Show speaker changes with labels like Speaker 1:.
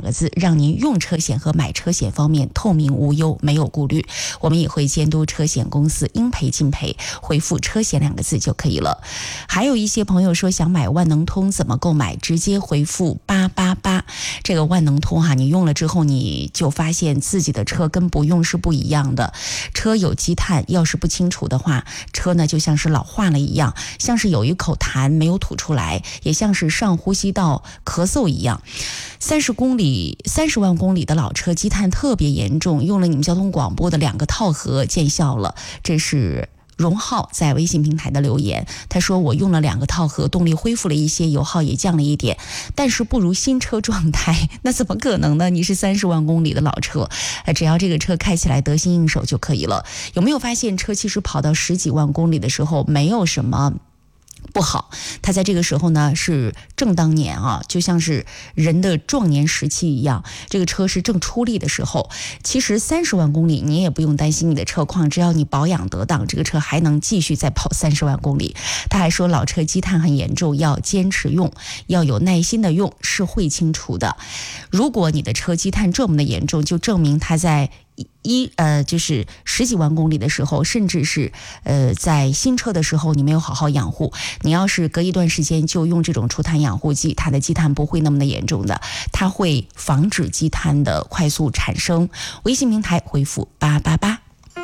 Speaker 1: 2个字，让您用车险和买车险方面透明无忧，没有顾虑。我们也会监督车险公司应赔尽赔，回复车险2个字就可以了。还有一些朋友说想买万能通怎么购买，直接回复888。这个万能通你用了之后你就发现自己的车跟不用是不一样的。车有积碳，要是不清除的话，车呢就像是老化了一样，像是有一口痰没有吐出来，也像是上呼吸道咳嗽一样。30万公里的老车积碳特别严重，用了你们交通广播的2个套盒见效了。这是荣浩在微信平台的留言，他说我用了2个套盒，动力恢复了一些，油耗也降了一点，但是不如新车状态。那怎么可能呢？你是30万公里的老车，只要这个车开起来得心应手就可以了。有没有发现车其实跑到10几万公里的时候没有什么不好，它在这个时候呢是正当年就像是人的壮年时期一样，这个车是正出力的时候。其实30万公里你也不用担心你的车况，只要你保养得当，这个车还能继续再跑30万公里。他还说老车积碳很严重，要坚持用，要有耐心的用，是会清除的。如果你的车积碳这么的严重，就证明它在就是10几万公里的时候，甚至是在新车的时候你没有好好养护。你要是隔一段时间就用这种除碳养护剂，它的积碳不会那么的严重的，它会防止积碳的快速产生。微信平台回复888。